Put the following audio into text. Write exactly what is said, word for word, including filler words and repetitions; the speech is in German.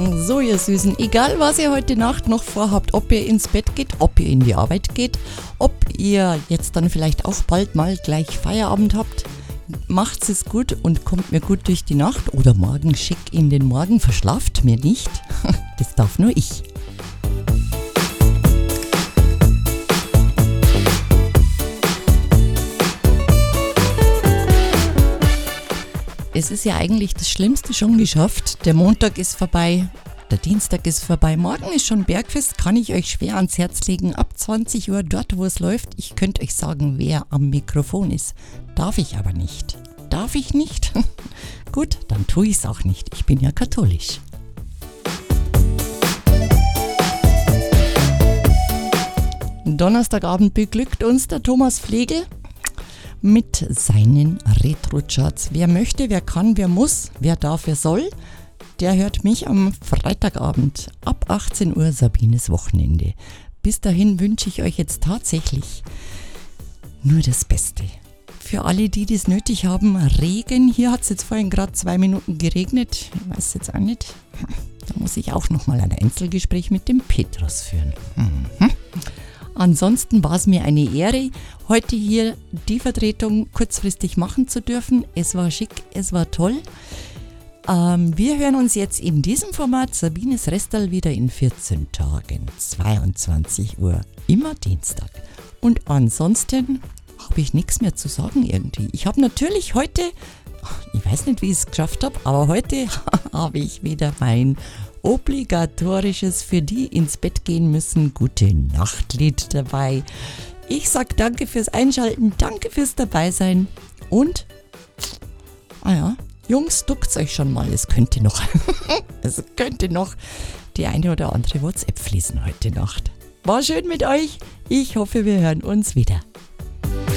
So, ihr Süßen, egal was ihr heute Nacht noch vorhabt, ob ihr ins Bett geht, ob ihr in die Arbeit geht, ob ihr jetzt dann vielleicht auch bald mal gleich Feierabend habt, macht's es gut und kommt mir gut durch die Nacht oder morgen schick in den Morgen, verschlaft mir nicht, das darf nur ich. Es ist ja eigentlich das Schlimmste schon geschafft. Der Montag ist vorbei, der Dienstag ist vorbei. Morgen ist schon Bergfest, kann ich euch schwer ans Herz legen. Ab zwanzig Uhr, dort wo es läuft. Ich könnte euch sagen, wer am Mikrofon ist. Darf ich aber nicht. Darf ich nicht? Gut, dann tue ich es auch nicht. Ich bin ja katholisch. Donnerstagabend beglückt uns der Thomas Flegel mit seinen Retro-Charts. Wer möchte, wer kann, wer muss, wer darf, wer soll, der hört mich am Freitagabend ab achtzehn Uhr Sabines Wochenende. Bis dahin wünsche ich euch jetzt tatsächlich nur das Beste. Für alle, die das nötig haben, Regen. Hier hat es jetzt vorhin gerade zwei Minuten geregnet. Ich weiß jetzt auch nicht. Da muss ich auch nochmal ein Einzelgespräch mit dem Petrus führen. Mhm. Ansonsten war es mir eine Ehre, heute hier die Vertretung kurzfristig machen zu dürfen. Es war schick, es war toll. Ähm, wir hören uns jetzt in diesem Format Sabines Restal wieder in vierzehn Tagen, zweiundzwanzig Uhr, immer Dienstag. Und ansonsten habe ich nichts mehr zu sagen irgendwie. Ich habe natürlich heute, ich weiß nicht, wie ich es geschafft habe, aber heute habe ich wieder mein obligatorisches für die ins Bett gehen müssen Gute Nachtlied dabei. Ich sag danke fürs Einschalten, danke fürs Dabeisein und ah ja, Jungs, duckt's euch schon mal, es könnte noch es könnte noch die eine oder andere WhatsApp fließen heute Nacht. War schön mit euch, ich hoffe, wir hören uns wieder.